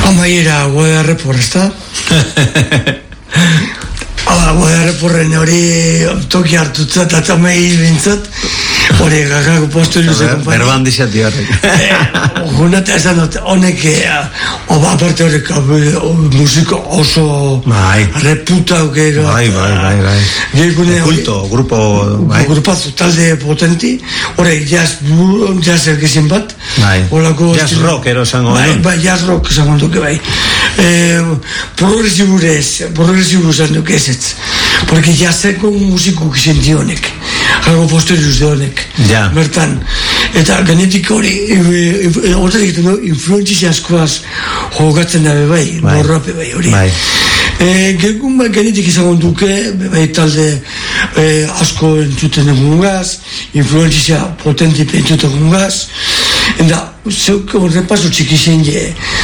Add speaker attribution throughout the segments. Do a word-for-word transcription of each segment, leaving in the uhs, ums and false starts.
Speaker 1: Amaiera Guada Repor, ezta? Hala, Guada Reporren hori toki hartutzat, eta amai bintzat, hori gagako posterior ze kompainia.
Speaker 2: Berban dixati horrek.
Speaker 1: Gunata esan dut, honek, oba aparte horrek, musiko oso reputa aukero.
Speaker 2: Bai, bai, bai, bai. Kulto, grupo, bai.
Speaker 1: Grupazo, talde potenti, horrek jazz, jazz ergezin bat.
Speaker 2: Bai, jazz rock ero esango.
Speaker 1: Bai, bai, jazz rock esango duke, bai. Progresiburez, progresibu esan duke ez ez. Porque jazzeko musiko gizenti honek. Algo posterius de honek.
Speaker 2: Ja.
Speaker 1: Bertan. Eta genetik hori, horretak egiten du, influentzia askoaz jogatzen dabe bai, norrape bai hori.
Speaker 2: Bai.
Speaker 1: Gegun bai genetik izango duke, bai talde asko entzuten dugungaz, influentzia potenti entzuten dugungaz, eta zeuk horrepaso txikizen je,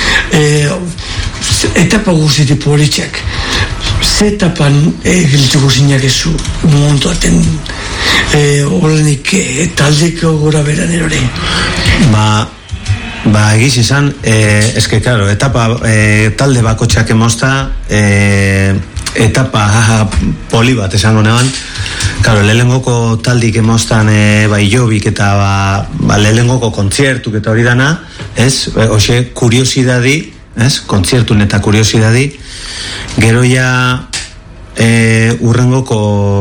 Speaker 1: etapa guzti politxak. Ze etapan egiltuko zinak ezu, momentu aten horrenik taldeko gora beran erore?
Speaker 2: Ba, ba egiz izan, eske, claro, etapa talde bakotxak emozta, etapa poli bat esango neban, claro, lehengoko taldik emoztan bai jobik eta ba lehengoko kontziertuk eta hori dana, ez, hoxe, kuriosidadi, ez, kontziertun eta kuriosidadi, gero ja e, urrengoko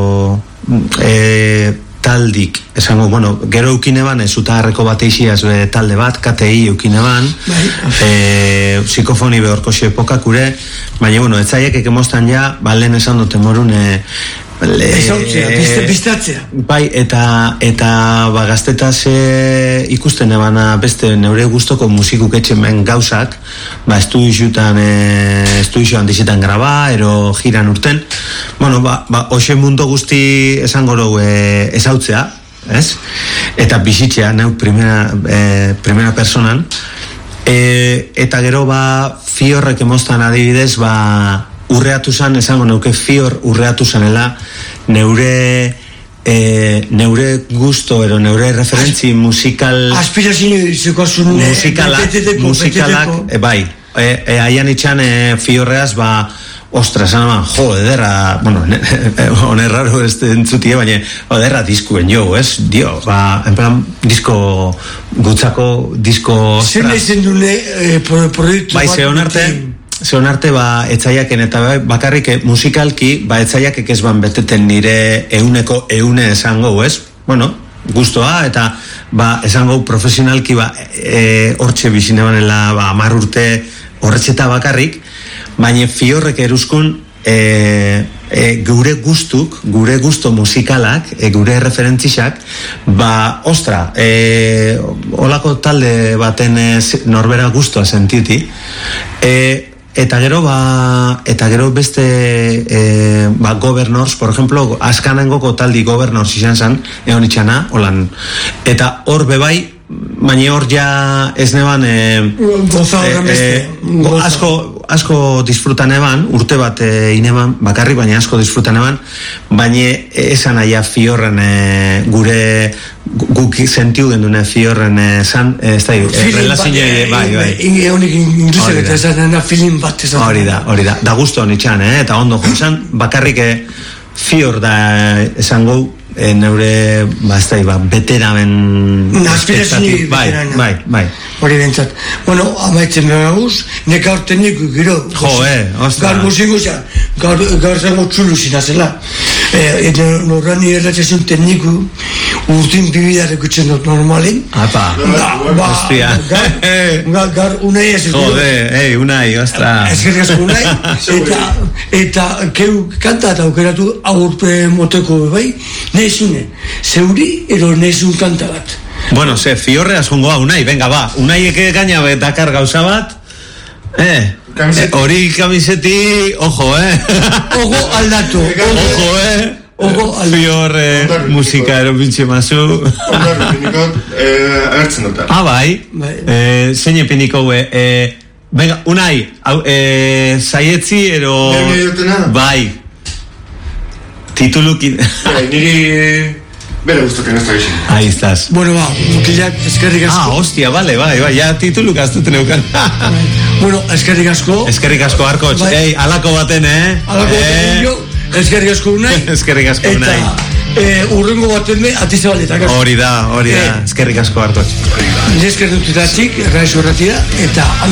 Speaker 2: e, taldik, esango, bueno, gero eukineban, ez utagarreko bat eixiaz talde bat, K T I eukineban, e, psikofoni behorko xepokakure, baina, bueno, etzaiek ekemostan ja, balen esan dute morun, e,
Speaker 1: Ezautzea, biztatzea.
Speaker 2: Bai, eta eta ba, gaztetaz e, ikusten ebana beste neure gustoko musikuk etxemen gauzak, ba, estu isutan e, estu isuan dizitan graba, ero jiran urten, bueno, ba, ba hoxe mundu guzti esango dugu e, ezautzea, ez? Eta bizitzea, neu primera, e, primera personan, e, eta gero ba fiorrek emostan adibidez, ba urreatu zan, esango neuke fior urreatu zanela neure e, neure gusto ero neure referentzi musikal
Speaker 1: aspirazio izeko
Speaker 2: musikalak musikalak, e, bai e, e, aian itxan e, fiorreaz ba ostra, esan eman, jo, ederra, bueno, hone raro ez entzutie, baina, ederra diskuen jo, ez, dio, ba, en plan, disko, gutzako, disko, ostra.
Speaker 1: Zer nezen dune eh, proiektu
Speaker 2: bai, zehon arte, zehon arte, ba, etzaiaken, eta bakarrik musikalki, ba, etzaiakek ez ban beteten nire euneko eune esango, ez, bueno, gustoa, eta, ba, esango profesionalki, ba, e, hortxe bizinebanela, ba, amar urte horretxeta bakarrik, baina fiorrek eruskun e, e, gure gustuk, gure gusto musikalak, e, gure referentzizak, ba, ostra, e, olako talde baten e, norbera gustoa sentiti, e, eta gero, ba, eta gero beste e, ba, governors, por ejemplo, askanengoko taldi governors izan zan, egon itxana, holan, eta hor bebai, baina hor ja ez neban e, e, e, asko, asko disfrutan eban, urte bat e, ineban, bakarri, baina asko disfrutan eban, baina esan aia fiorren e, gure guk sentiu gendune fiorren e, zan, e, ez da, e, relazio, bai, bai.
Speaker 1: Inge honik inglisek eta esan dena film bat esan.
Speaker 2: Hori da, hori da, da gusto honitxan, eh? Eta ondo jontzan, bakarrik e, fior da esango, E, neure, ba, ez da, ba, beteramen
Speaker 1: aspirazio
Speaker 2: bai, bai, bai
Speaker 1: hori bentsat, bueno, amaitzen behaguz neka horten niku gero
Speaker 2: jo, eh, ostra
Speaker 1: gar musiko za, gar, gar zango txulu zinazela e, eta norran irratxezun tekniku urtin bibidar ekutzen dut normalen
Speaker 2: apa,
Speaker 1: ba,
Speaker 2: hostia
Speaker 1: gar, gar, gar unai ez
Speaker 2: jode, ei, unai, ostra
Speaker 1: ezkerrik asko unai eta, eta keu kanta eta aukeratu aurpe moteko bai nezune, zeuri ero nezun kanta bat.
Speaker 2: Bueno, ze, fiorre azungoa, unai, venga, ba, unai eke gaina dakar gauza bat, eh, hori eh, kamiseti, ojo, eh.
Speaker 1: Ojo aldatu.
Speaker 2: Ojo, eh.
Speaker 1: Ojo aldatu.
Speaker 2: Fiorre, musika ero pintxe mazu.
Speaker 3: Ondarri pinikot, agertzen dut.
Speaker 2: Ah, bai, eh, zein epiniko, eh, venga, unai, eh, zaietzi ero... Bai. Titulukin...
Speaker 3: Niri... Bere guztoken ez da gizien.
Speaker 2: Ahí estás.
Speaker 1: Bueno, ba, mukilak, eskerrik asko.
Speaker 2: Ah, hostia, vale, bai, bai, ya tituluk aztuten eukan.
Speaker 1: Bueno, eskerrik asko.
Speaker 2: Eskerrik asko, Arkotx.
Speaker 1: Bai.
Speaker 2: Ei, alako baten, eh?
Speaker 1: Alako baten, jo, eskerrik asko unai.
Speaker 2: Eskerrik asko unai.
Speaker 1: Eta, eh, urrengo baten de, atize baletak.
Speaker 2: Hori da, hori da. Eskerrik asko, Arkotx.
Speaker 1: Eskerrik dut eta txik, erraizu erratia, eta